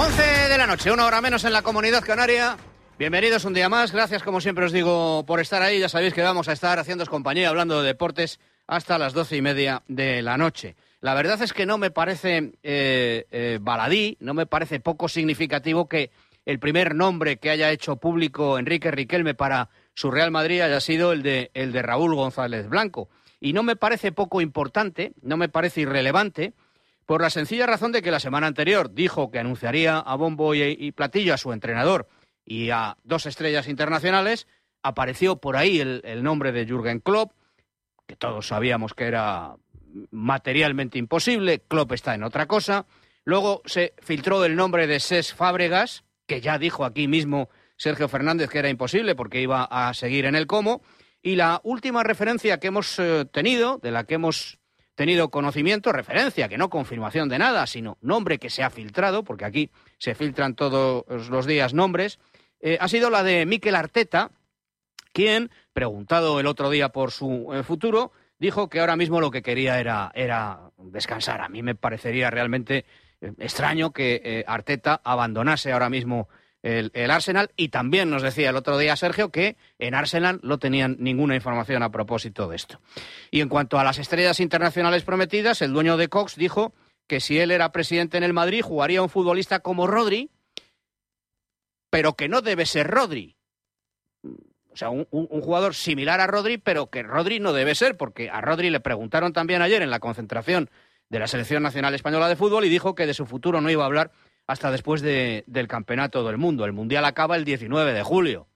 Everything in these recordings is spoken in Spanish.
11 de la noche, 1 hora menos en la Comunidad Canaria. Bienvenidos un día más. Gracias, como siempre os digo, por estar ahí. Ya sabéis que vamos a estar haciéndoos compañía hablando de deportes hasta las 12:30 de la noche. La verdad es que no me parece baladí, no me parece poco significativo que el primer nombre que haya hecho público Enrique Riquelme para su Real Madrid haya sido el de Raúl González Blanco. Y no me parece poco importante, no me parece irrelevante, por la sencilla razón de que la semana anterior dijo que anunciaría a bombo y platillo a su entrenador y a dos estrellas internacionales. Apareció por ahí el nombre de Jürgen Klopp, que todos sabíamos que era materialmente imposible. Klopp está en otra cosa. Luego se filtró el nombre de Cesc Fábregas, que ya dijo aquí mismo Sergio Fernández que era imposible porque iba a seguir en el Como. Y la última referencia que hemos tenido, de la que hemos tenido conocimiento, referencia, que no confirmación de nada, sino nombre que se ha filtrado, porque aquí se filtran todos los días nombres, ha sido la de Mikel Arteta, quien, preguntado el otro día por su futuro, dijo que ahora mismo lo que quería era descansar. A mí me parecería realmente extraño que Arteta abandonase ahora mismo el Arsenal, y también nos decía el otro día Sergio que en Arsenal no tenían ninguna información a propósito de esto. Y en cuanto a las estrellas internacionales prometidas, el dueño de Cox dijo que si él era presidente en el Madrid jugaría un futbolista como Rodri, pero que no debe ser Rodri. O sea, un jugador similar a Rodri, pero que Rodri no debe ser, porque a Rodri le preguntaron también ayer en la concentración de la Selección Nacional Española de Fútbol y dijo que de su futuro no iba a hablar hasta después del Campeonato del Mundo. El Mundial acaba el 19 de julio.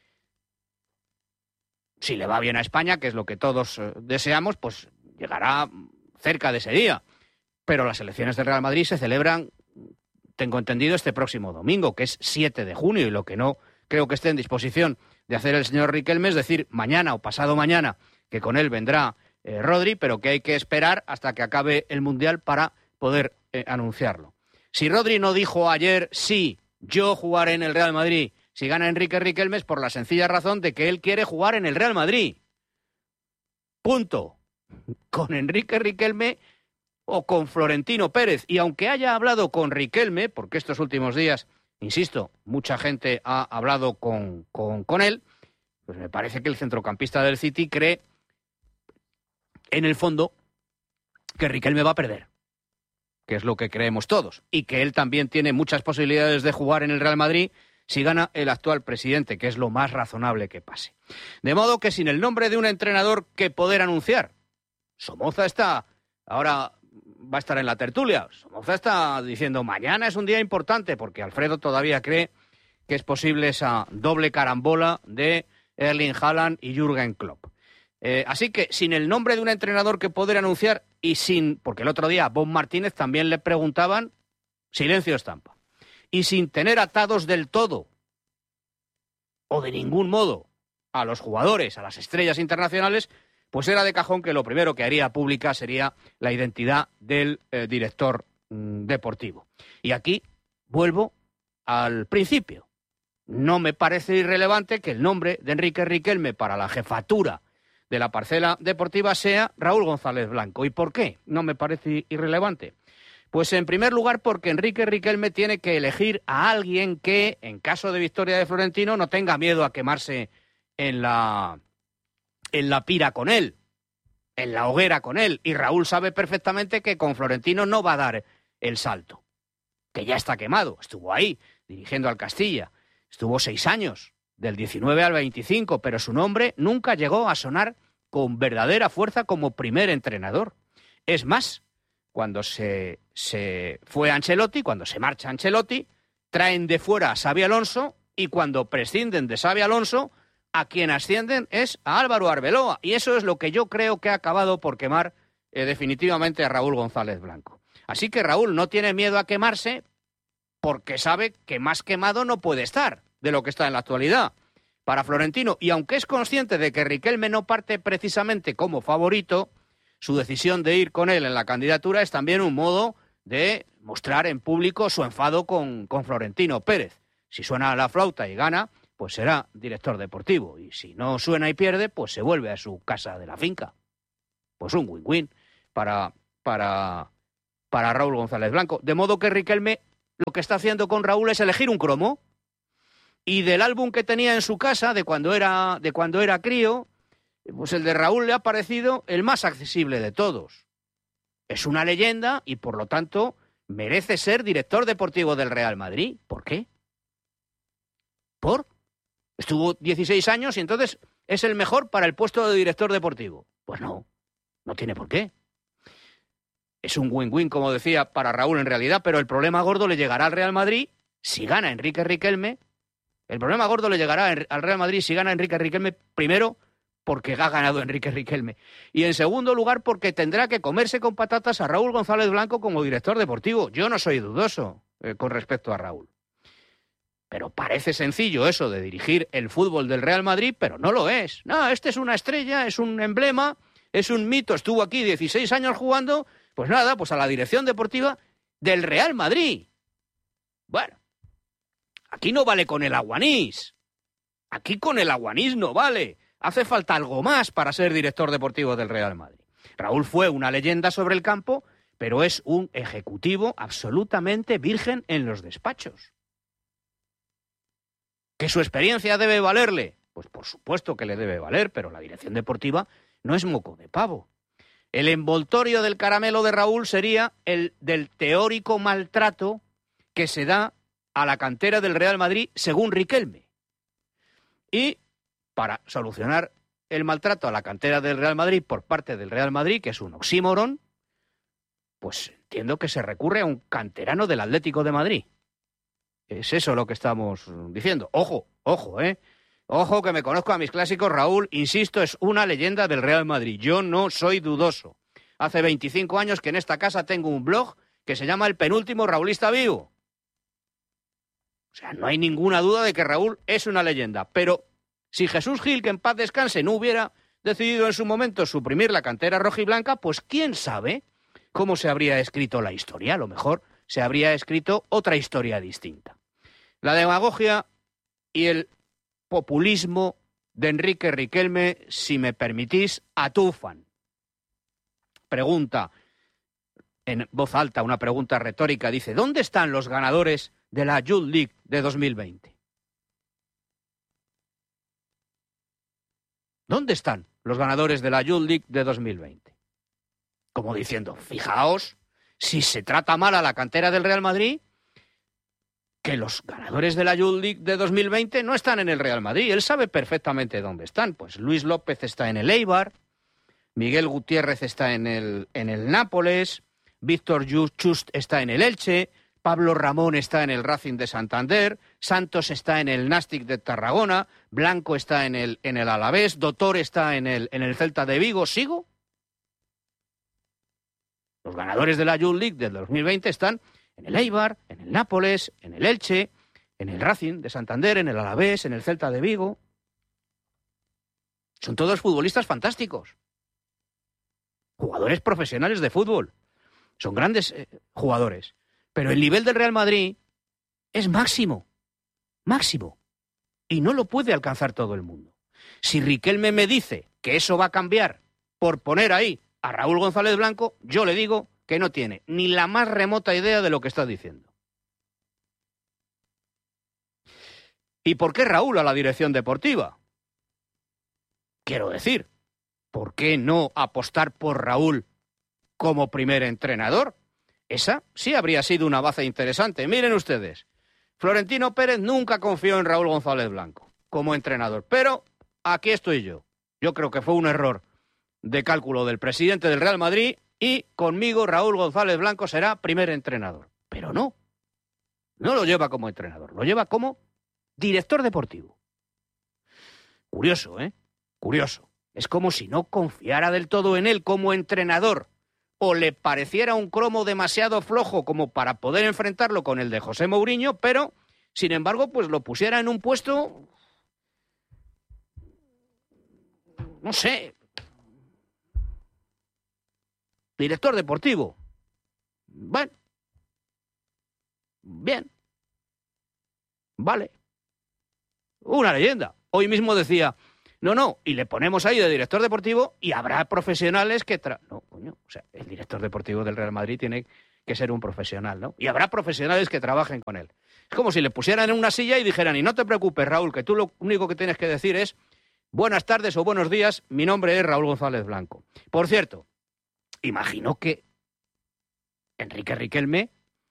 Si le va bien a España, que es lo que todos deseamos, pues llegará cerca de ese día. Pero las elecciones del Real Madrid se celebran, tengo entendido, este próximo domingo, que es 7 de junio, y lo que no creo que esté en disposición de hacer el señor Riquelme es decir mañana o pasado mañana que con él vendrá Rodri, pero que hay que esperar hasta que acabe el Mundial para poder anunciarlo. Si Rodri no dijo ayer, sí, yo jugaré en el Real Madrid, si gana Enrique Riquelme, es por la sencilla razón de que él quiere jugar en el Real Madrid. Punto. Con Enrique Riquelme o con Florentino Pérez. Y aunque haya hablado con Riquelme, porque estos últimos días, insisto, mucha gente ha hablado con él, pues me parece que el centrocampista del City cree, en el fondo, que Riquelme va a perder, que es lo que creemos todos, y que él también tiene muchas posibilidades de jugar en el Real Madrid si gana el actual presidente, que es lo más razonable que pase. De modo que sin el nombre de un entrenador que poder anunciar, Somoza está, ahora va a estar en la tertulia, Somoza está diciendo mañana es un día importante, porque Alfredo todavía cree que es posible esa doble carambola de Erling Haaland y Jürgen Klopp. Así que sin el nombre de un entrenador que poder anunciar y sin, porque el otro día a Bob Martínez también le preguntaban, silencio estampa, y sin tener atados del todo o de ningún modo a los jugadores, a las estrellas internacionales, pues era de cajón que lo primero que haría pública sería la identidad del director deportivo. Y aquí vuelvo al principio. No me parece irrelevante que el nombre de Enrique Riquelme para la jefatura de la parcela deportiva sea Raúl González Blanco. ¿Y por qué? No me parece irrelevante. Pues en primer lugar porque Enrique Riquelme tiene que elegir a alguien que, en caso de victoria de Florentino, no tenga miedo a quemarse en la pira con él, en la hoguera con él. Y Raúl sabe perfectamente que con Florentino no va a dar el salto, que ya está quemado. Estuvo ahí, dirigiendo al Castilla. Estuvo 6 años, del 19 al 25, pero su nombre nunca llegó a sonar con verdadera fuerza como primer entrenador. Es más, cuando se fue Ancelotti, cuando se marcha Ancelotti, traen de fuera a Xabi Alonso, y cuando prescinden de Xabi Alonso, a quien ascienden es a Álvaro Arbeloa. Y eso es lo que yo creo que ha acabado por quemar definitivamente a Raúl González Blanco. Así que Raúl no tiene miedo a quemarse porque sabe que más quemado no puede estar de lo que está en la actualidad para Florentino. Y aunque es consciente de que Riquelme no parte precisamente como favorito, su decisión de ir con él en la candidatura es también un modo de mostrar en público su enfado con Florentino Pérez. Si suena la flauta y gana, pues será director deportivo. Y si no suena y pierde, pues se vuelve a su casa de la finca. Pues un win-win para Raúl González Blanco. De modo que Riquelme lo que está haciendo con Raúl es elegir un cromo. Y del álbum que tenía en su casa, de cuando era crío, pues el de Raúl le ha parecido el más accesible de todos. Es una leyenda y, por lo tanto, merece ser director deportivo del Real Madrid. ¿Por qué? Estuvo 16 años y entonces es el mejor para el puesto de director deportivo. Pues no tiene por qué. Es un win-win, como decía, para Raúl en realidad, pero el problema gordo le llegará al Real Madrid si gana Enrique Riquelme. El problema gordo le llegará al Real Madrid si gana Enrique Riquelme, primero porque ha ganado Enrique Riquelme y en segundo lugar porque tendrá que comerse con patatas a Raúl González Blanco como director deportivo. Yo no soy dudoso con respecto a Raúl. Pero parece sencillo eso de dirigir el fútbol del Real Madrid, pero no lo es. No, este es una estrella, es un emblema, es un mito, estuvo aquí 16 años jugando, pues nada, pues a la dirección deportiva del Real Madrid. Bueno, aquí no vale con el aguanís. Aquí con el aguanís no vale. Hace falta algo más para ser director deportivo del Real Madrid. Raúl fue una leyenda sobre el campo, pero es un ejecutivo absolutamente virgen en los despachos. ¿Que su experiencia debe valerle? Pues por supuesto que le debe valer, pero la dirección deportiva no es moco de pavo. El envoltorio del caramelo de Raúl sería el del teórico maltrato que se da a la cantera del Real Madrid según Riquelme. Y para solucionar el maltrato a la cantera del Real Madrid por parte del Real Madrid, que es un oxímoron, pues entiendo que se recurre a un canterano del Atlético de Madrid. Es eso lo que estamos diciendo. Ojo, Ojo que me conozco a mis clásicos. Raúl, insisto, es una leyenda del Real Madrid. Yo no soy dudoso. Hace 25 años que en esta casa tengo un blog que se llama El Penúltimo Raulista Vivo. O sea, no hay ninguna duda de que Raúl es una leyenda. Pero si Jesús Gil, que en paz descanse, no hubiera decidido en su momento suprimir la cantera rojiblanca, pues quién sabe cómo se habría escrito la historia. A lo mejor se habría escrito otra historia distinta. La demagogia y el populismo de Enrique Riquelme, si me permitís, atufan. Pregunta en voz alta, una pregunta retórica, dice: ¿dónde están los ganadores de la Youth League de 2020? ¿Dónde están los ganadores de la Youth League de 2020? Como diciendo, fijaos, si se trata mal a la cantera del Real Madrid, que los ganadores de la Youth League de 2020 no están en el Real Madrid. Él sabe perfectamente dónde están. Pues Luis López está en el Eibar, Miguel Gutiérrez está en el Nápoles, Víctor Chust está en el Elche, Pablo Ramón está en el Racing de Santander, Santos está en el Nastic de Tarragona, Blanco está en el Alavés, Dotor está en el Celta de Vigo. ¿Sigo? Los ganadores de la Youth League del 2020 están en el Eibar, en el Nápoles, en el Elche, en el Racing de Santander, en el Alavés, en el Celta de Vigo. Son todos futbolistas fantásticos. Jugadores profesionales de fútbol. Son grandes jugadores. Pero el nivel del Real Madrid es máximo. Máximo. Y no lo puede alcanzar todo el mundo. Si Riquelme me dice que eso va a cambiar por poner ahí a Raúl González Blanco, yo le digo que no tiene ni la más remota idea de lo que está diciendo. ¿Y por qué Raúl a la dirección deportiva? Quiero decir, ¿por qué no apostar por Raúl como primer entrenador? Esa sí habría sido una baza interesante. Miren ustedes, Florentino Pérez nunca confió en Raúl González Blanco como entrenador, pero aquí estoy yo. Yo creo que fue un error de cálculo del presidente del Real Madrid y conmigo Raúl González Blanco será primer entrenador. Pero no lo lleva como entrenador, lo lleva como director deportivo. Curioso, ¿eh? Curioso. Es como si no confiara del todo en él como entrenador o le pareciera un cromo demasiado flojo como para poder enfrentarlo con el de José Mourinho, pero, sin embargo, pues lo pusiera en un puesto, no sé, director deportivo. Bueno, bien, vale, una leyenda. Hoy mismo decía, no, y le ponemos ahí de director deportivo y habrá profesionales que... No, coño, o sea, el director deportivo del Real Madrid tiene que ser un profesional, ¿no? Y habrá profesionales que trabajen con él. Es como si le pusieran en una silla y dijeran, y no te preocupes, Raúl, que tú lo único que tienes que decir es buenas tardes o buenos días, mi nombre es Raúl González Blanco. Por cierto, imagino que Enrique Riquelme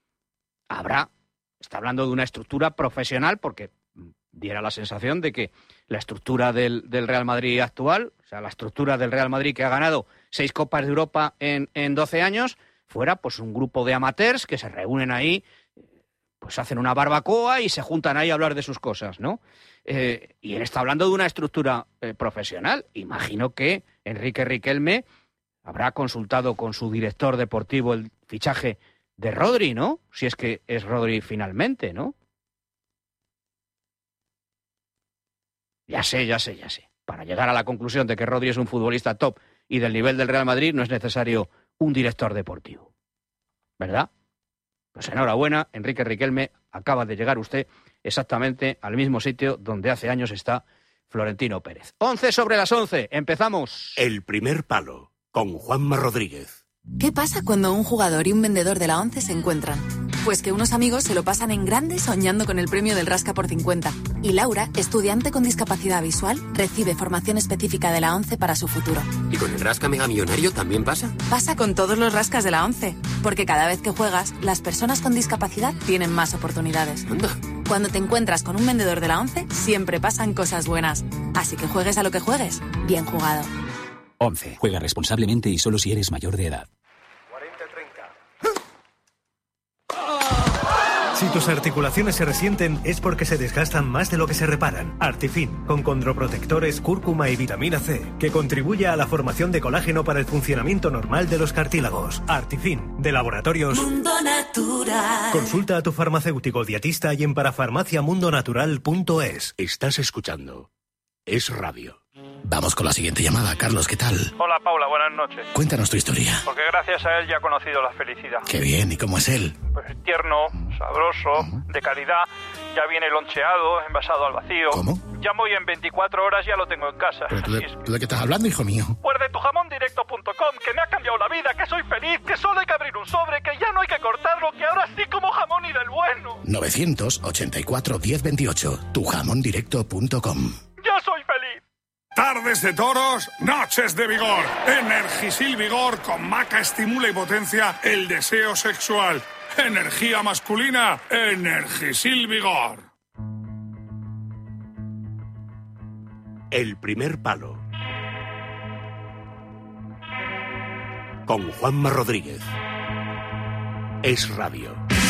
está hablando de una estructura profesional porque diera la sensación de que la estructura del Real Madrid actual, o sea, la estructura del Real Madrid que ha ganado 6 Copas de Europa en 12 años, fuera pues un grupo de amateurs que se reúnen ahí, pues hacen una barbacoa y se juntan ahí a hablar de sus cosas, ¿no? Y él está hablando de una estructura profesional. Imagino que Enrique Riquelme habrá consultado con su director deportivo el fichaje de Rodri, ¿no? Si es que es Rodri finalmente, ¿no? Ya sé. Para llegar a la conclusión de que Rodri es un futbolista top y del nivel del Real Madrid no es necesario un director deportivo. ¿Verdad? Pues enhorabuena, Enrique Riquelme, acaba de llegar usted exactamente al mismo sitio donde hace años está Florentino Pérez. 11:11, empezamos. El primer palo, con Juanma Rodríguez. ¿Qué pasa cuando un jugador y un vendedor de la ONCE se encuentran? Pues que unos amigos se lo pasan en grande soñando con el premio del Rasca por 50. Y Laura, estudiante con discapacidad visual, recibe formación específica de la ONCE para su futuro. ¿Y con el Rasca Mega Millonario también pasa? Pasa con todos los rascas de la ONCE, porque cada vez que juegas, las personas con discapacidad tienen más oportunidades. Anda. Cuando te encuentras con un vendedor de la ONCE, siempre pasan cosas buenas. Así que juegues a lo que juegues, bien jugado. 11. Juega responsablemente y solo si eres mayor de edad. 40-30. Si tus articulaciones se resienten es porque se desgastan más de lo que se reparan. Artifin, con condroprotectores, cúrcuma y vitamina C, que contribuye a la formación de colágeno para el funcionamiento normal de los cartílagos. Artifin, de Laboratorios Mundo Natural. Consulta a tu farmacéutico dietista y en parafarmaciamundonatural.es. Estás escuchando Es Radio. Vamos con la siguiente llamada. Carlos, ¿qué tal? Hola, Paula, buenas noches. Cuéntanos tu historia. Porque gracias a él ya he conocido la felicidad. Qué bien, ¿y cómo es él? Pues tierno, sabroso, de calidad, ya viene loncheado, envasado al vacío. ¿Cómo? Llamo y en 24 horas ya lo tengo en casa. ¿Pero tú de qué estás hablando, hijo mío? Pues de tujamondirecto.com, que me ha cambiado la vida, que soy feliz, que solo hay que abrir un sobre, que ya no hay que cortarlo, que ahora sí como jamón y del bueno. 984 1028, tujamondirecto.com. Yo soy feliz. Tardes de toros, noches de vigor. Energisil Vigor con maca estimula y potencia el deseo sexual. Energía masculina, Energisil Vigor. El primer palo, con Juanma Rodríguez. Es Radio.